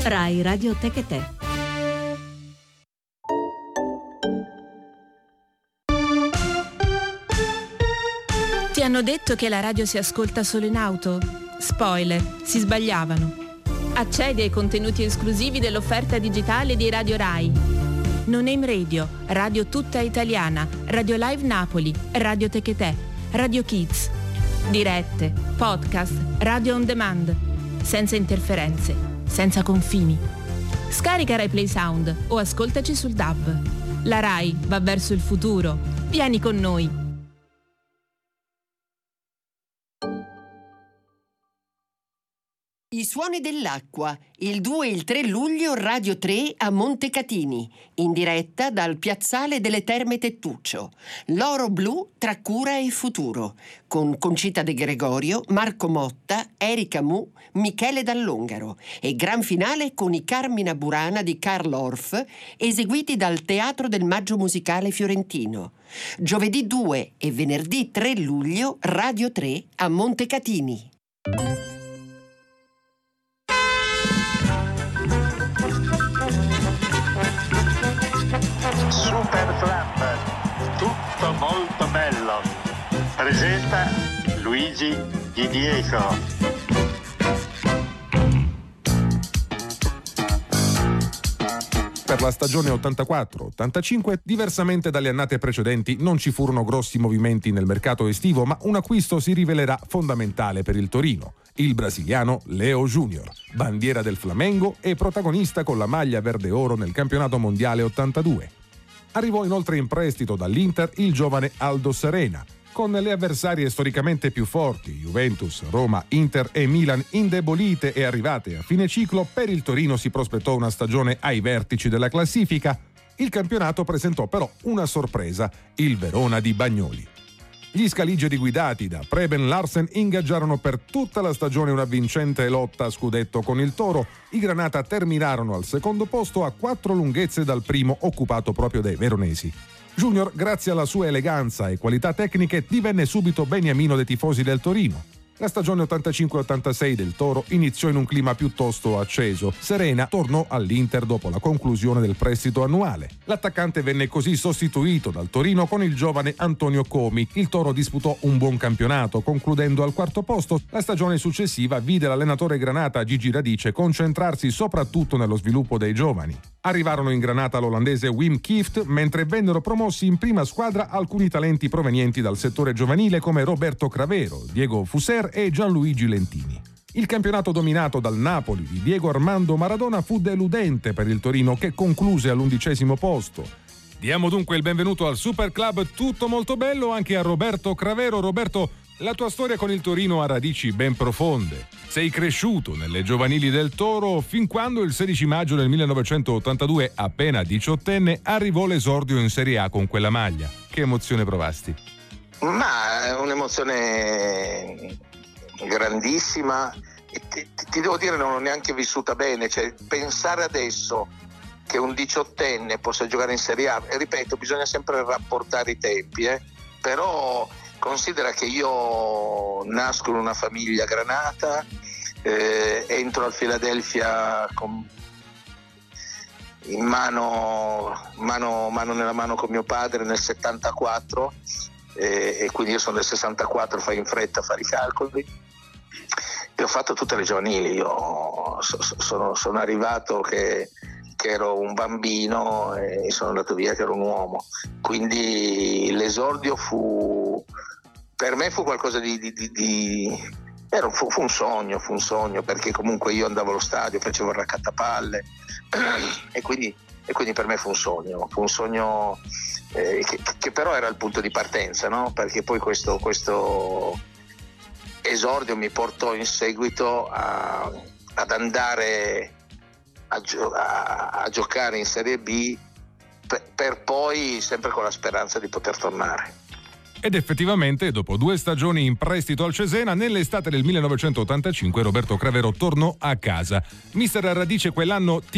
Rai Radio Tecate. Ti hanno detto che la radio si ascolta solo in auto? Spoiler, si sbagliavano. Accedi ai contenuti esclusivi dell'offerta digitale di Radio Rai. No Name Radio, Radio Tutta Italiana, Radio Live Napoli, Radio Tecate, Radio Kids. Dirette, podcast, radio on demand. Senza interferenze, senza confini. Scarica Rai Play Sound o ascoltaci sul DAB. La Rai va verso il futuro. Vieni con noi. I suoni dell'acqua, il 2 e il 3 luglio Radio 3 a Montecatini, in diretta dal Piazzale delle Terme Tettuccio. L'oro blu tra cura e futuro, con Concita De Gregorio, Marco Motta, Erika Mu, Michele Dall'Ongaro e gran finale con i Carmina Burana di Karl Orff, eseguiti dal Teatro del Maggio Musicale Fiorentino. Giovedì 2 e venerdì 3 luglio Radio 3 a Montecatini. Super Club, tutto molto bello. Presenta Luigi Di Diego. Per la stagione 84-85, diversamente dalle annate precedenti, non ci furono grossi movimenti nel mercato estivo, ma un acquisto si rivelerà fondamentale per il Torino. Il brasiliano Leo Junior, bandiera del Flamengo e protagonista con la maglia verde-oro nel campionato mondiale 82. Arrivò inoltre in prestito dall'Inter il giovane Aldo Serena. Con le avversarie storicamente più forti, Juventus, Roma, Inter e Milan, indebolite e arrivate a fine ciclo, per il Torino si prospettò una stagione ai vertici della classifica. Il campionato presentò però una sorpresa, il Verona di Bagnoli. Gli scaligeri guidati da Preben Larsen ingaggiarono per tutta la stagione una vincente lotta a scudetto con il Toro. I Granata terminarono al secondo posto a 4 lunghezze dal primo, occupato proprio dai veronesi. Junior, grazie alla sua eleganza e qualità tecniche, divenne subito beniamino dei tifosi del Torino. La stagione 85-86 del Toro iniziò in un clima piuttosto acceso. Serena tornò all'Inter dopo la conclusione del prestito annuale. L'attaccante venne così sostituito dal Torino con il giovane Antonio Comi. Il Toro disputò un buon campionato, concludendo al quarto posto. La stagione successiva vide l'allenatore Granata Gigi Radice concentrarsi soprattutto nello sviluppo dei giovani. Arrivarono in Granata l'olandese Wim Kieft, mentre vennero promossi in prima squadra alcuni talenti provenienti dal settore giovanile come Roberto Cravero, Diego Fuser e Gianluigi Lentini. Il campionato dominato dal Napoli di Diego Armando Maradona fu deludente per il Torino, che concluse all'11° posto. Diamo dunque il benvenuto al Super Club tutto molto bello anche a Roberto Cravero. Roberto, la tua storia con il Torino ha radici ben profonde. Sei cresciuto nelle giovanili del Toro fin quando il 16 maggio del 1982, appena 18enne, arrivò l'esordio in Serie A con quella maglia. Che emozione provasti? Ma è un'emozione grandissima e ti devo dire non l'ho neanche vissuta bene, cioè pensare adesso che un 18enne possa giocare in Serie A, e ripeto, bisogna sempre rapportare i tempi, però considera che io nasco in una famiglia granata, entro al Philadelphia in mano nella mano con mio padre nel 74, e quindi io sono del 64, fai in fretta a fare i calcoli, e ho fatto tutte le giovanili. Io sono arrivato che ero un bambino e sono andato via che ero un uomo, quindi l'esordio per me fu qualcosa fu un sogno, perché comunque io andavo allo stadio, facevo il raccattapalle e quindi per me fu un sogno che però era il punto di partenza, no? Perché poi questo esordio mi portò in seguito ad andare a giocare in Serie B per poi sempre con la speranza di poter tornare. Ed effettivamente, dopo 2 stagioni in prestito al Cesena, nell'estate del 1985 Roberto Cravero tornò a casa. Mister Radice quell'anno